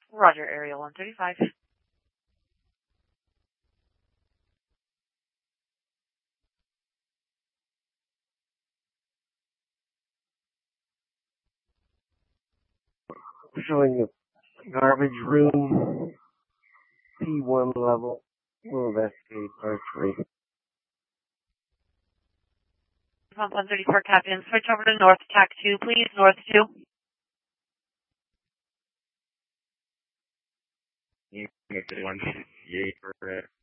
Roger, area 135. Showing a garbage room, P1 level. We'll investigate part 3. 134, Captain. Switch over to North Tac 2, please. North 2. You can get 168 for it.